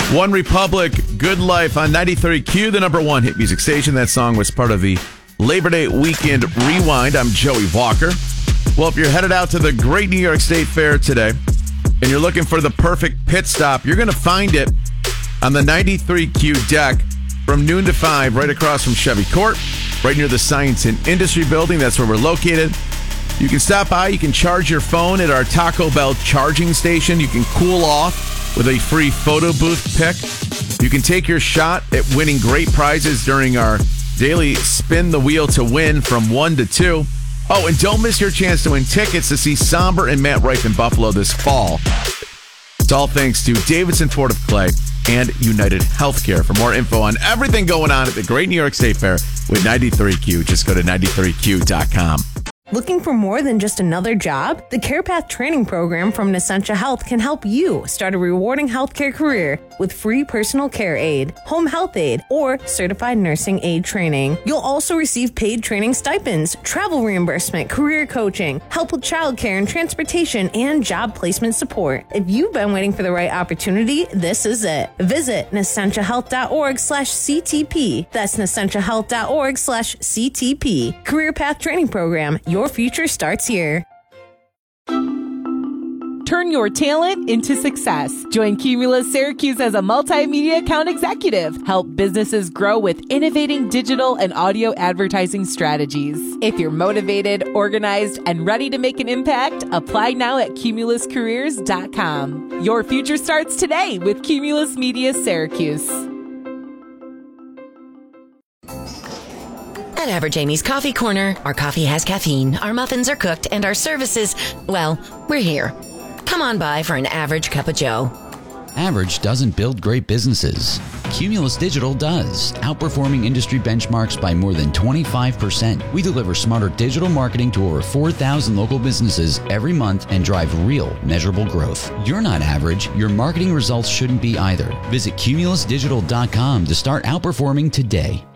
One Republic, Good Life on 93Q, the number one hit music station. That song was part of the Labor Day weekend rewind. I'm Joey Walker. Well, if you're headed out to the Great New York State Fair today and you're looking for the perfect pit stop, you're going to find it on the 93Q deck from noon to 5, right across from Chevy Court, right near the Science and Industry Building. That's where we're located. You can stop by. You can charge your phone at our Taco Bell charging station. You can cool off with a free photo booth pick. You can take your shot at winning great prizes during our daily Spin the Wheel to Win from 1 to 2. Oh, and don't miss your chance to win tickets to see Somber and Matt Rife in Buffalo this fall. It's all thanks to Davidson Ford of Clay and United Healthcare. For more info on everything going on at the Great New York State Fair with 93Q, just go to 93Q.com. Looking for more than just another job? The CarePath training program from Nessentia Health can help you start a rewarding healthcare career with free personal care aid, home health aid, or certified nursing aid training. You'll also receive paid training stipends, travel reimbursement, career coaching, help with childcare and transportation, and job placement support. If you've been waiting for the right opportunity, this is it. Visit NessentiaHealth.org/CTP. That's NessentiaHealth.org/CTP. Career Path Training Program. Your future starts here. Turn your talent into success. Join Cumulus Syracuse as a multimedia account executive. Help businesses grow with innovating digital and audio advertising strategies. If you're motivated, organized, and ready to make an impact, apply now at cumuluscareers.com. Your future starts today with Cumulus Media Syracuse. At Average Amy's Coffee Corner, our coffee has caffeine, our muffins are cooked, and our services, well, we're here. Come on by for an average cup of joe. Average doesn't build great businesses. Cumulus Digital does, outperforming industry benchmarks by more than 25%. We deliver smarter digital marketing to over 4,000 local businesses every month and drive real, measurable growth. You're not average. Your marketing results shouldn't be either. Visit cumulusdigital.com to start outperforming today.